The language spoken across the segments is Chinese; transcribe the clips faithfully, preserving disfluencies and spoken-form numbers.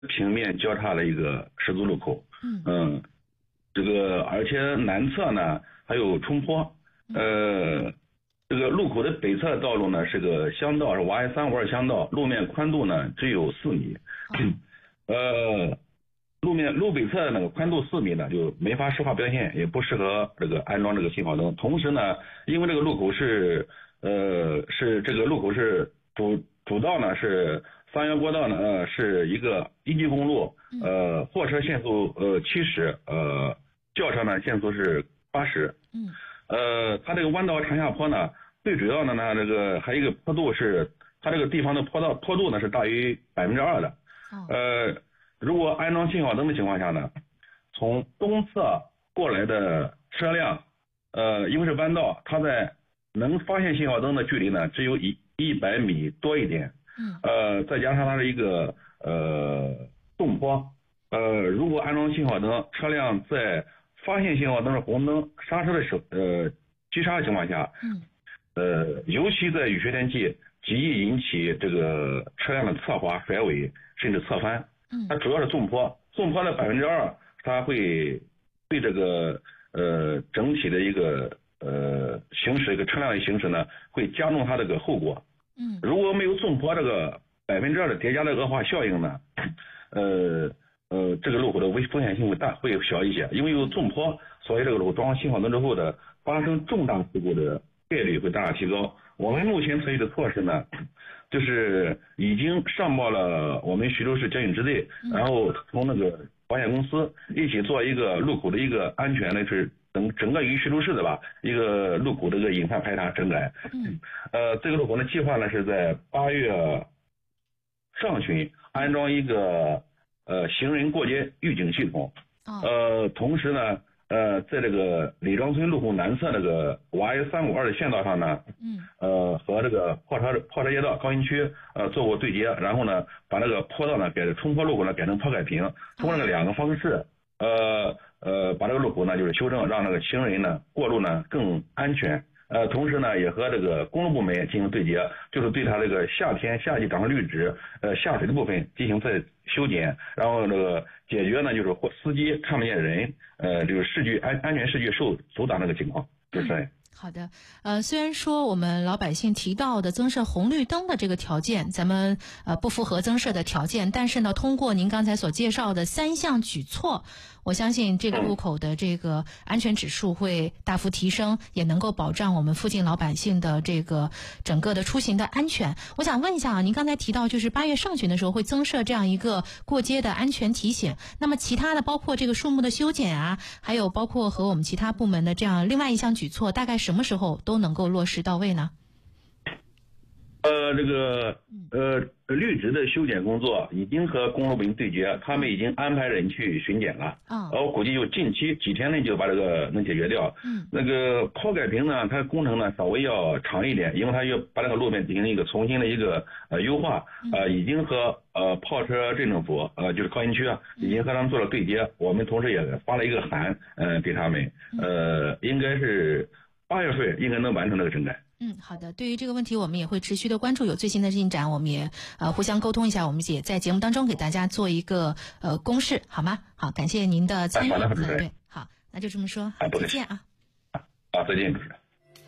平面交叉的一个十字路口。 嗯嗯，这个而且南侧呢还有冲坡，呃，这个路口的北侧道路呢是个乡道，是 Y 三五二乡道，路面宽度呢只有四米，呃，路面路北侧的那个宽度四米呢就没法实化标线，也不适合这个安装这个信号灯。同时呢，因为这个路口是呃是这个路口是主主道呢是三幺国道呢呃是一个一级公路，呃货车限速呃七十，呃轿车呢限速是八十。 嗯。 呃，它这个弯道长下坡呢，最主要的呢，这个还有一个坡度是，它这个地方的坡道坡度呢是大于百分之二的。 哦。 呃，如果安装信号灯的情况下呢，从东侧过来的车辆，呃，因为是弯道，它在能发现信号灯的距离呢，只有一一百米多一点。 嗯。 呃，再加上它是一个呃纵坡，呃，如果安装信号灯，车辆在发现信号灯是红灯刹车的时候，呃，急刹的情况下， 嗯， 呃，尤其在雨雪天气，极易引起这个车辆的侧滑、甩尾，甚至侧翻。 嗯， 它主要是纵坡，纵坡的百分之二，它会对这个呃整体的一个呃行驶一个车辆的行驶呢，会加重它这个后果。 嗯， 如果没有纵坡这个百分之二的叠加的恶化效应呢，呃。呃，这个路口的危风险性会大，会小一些，因为有纵坡，所以这个路装信号灯之后的发生重大事故的概率会大大提高。我们目前采取的措施呢，就是已经上报了我们徐州市交警支队，然后从那个保险公司一起做一个路口的一个安全的是整整个于徐州市的吧一个路口的一个隐患排查整改。 嗯，呃， 这个路口的计划呢是在八月上旬安装一个。呃，行人过街预警系统，呃，同时呢，呃，在这个李庄村路口南侧那个 Y 三五二的县道上呢， 嗯， 呃，和这个炮车炮车街道高新区呃做过对接，然后呢，把这个坡道呢改冲坡路口呢改成坡改平，通过这两个方式，呃呃，把这个路口呢就是修正，让那个行人呢过路呢更安全。呃，同时呢，也和这个公路部门进行对接，就是对它这个夏天夏季涨绿植，呃下水的部分进行再修剪，然后这个解决呢，就是或司机看不见人，呃，这个视距安安全视距受阻挡那个情况，主持人。 好的，呃，虽然说我们老百姓提到的增设红绿灯的这个条件，咱们呃不符合增设的条件，但是呢，通过您刚才所介绍的三项举措，我相信这个路口的这个安全指数会大幅提升，也能够保障我们附近老百姓的这个整个的出行的安全。我想问一下啊，您刚才提到就是八月上旬的时候会增设这样一个过街的安全提醒，那么其他的包括这个树木的修剪啊，还有包括和我们其他部门的这样另外一项举措，大概什么时候都能够落实到位呢？ 呃，这个呃绿植的修剪工作已经和公路部门对接，他们已经安排人去巡检了。啊、哦，我估计就近期几天内就把这个能解决掉。嗯，那个坡改平呢，它工程呢稍微要长一点，因为它要把这个路面进行一个重新的一个呃优化。呃，已经和呃炮车镇政府呃就是高新区啊，已经和他们做了对接。我们同时也发了一个函，呃给他们，呃应该是八月份应该能完成这个整改。 嗯，好的。对于这个问题，我们也会持续的关注，有最新的进展，我们也呃互相沟通一下，我们也在节目当中给大家做一个呃公示，好吗？好，感谢您的参与。 好的， 对，好，那就这么说，好，再见啊。 啊，再见，主持人。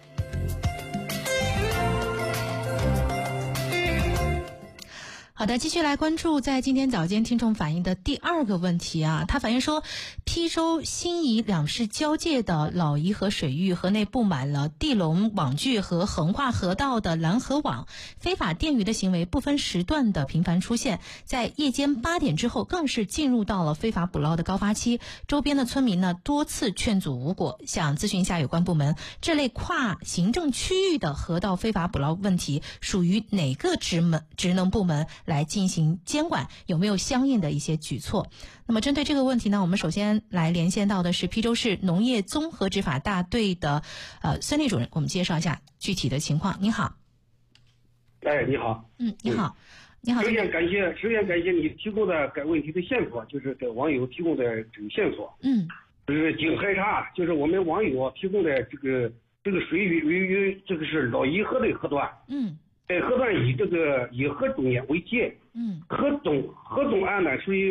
好的，继续来关注在今天早间听众反映的第二个问题啊，他反映说，邳州新沂两市交界的老沂河水域河内布满了地笼网具和横跨河道的拦河网，非法电鱼的行为不分时段的频繁出现，在夜间八点之后更是进入到了非法捕捞的高发期。周边的村民呢多次劝阻无果，想咨询一下有关部门，这类跨行政区域的河道非法捕捞问题属于哪个职门职能部门来进行监管，有没有相应的一些举措？那么针对这个问题呢，我们首先来连线到的是邳州市农业综合执法大队的呃孙丽主任，我们介绍一下具体的情况。您好。 哎，你好。 嗯，你好。你好。 首先感谢，首先感谢你提供的该问题的线索，就是给网友提供的这个线索。 嗯。 就是经核查，就是我们网友提供的这个这个水域由于这个是老沂河的河段。 嗯。 在核段以这个以核种业为界， 嗯， 核种核种案呢属于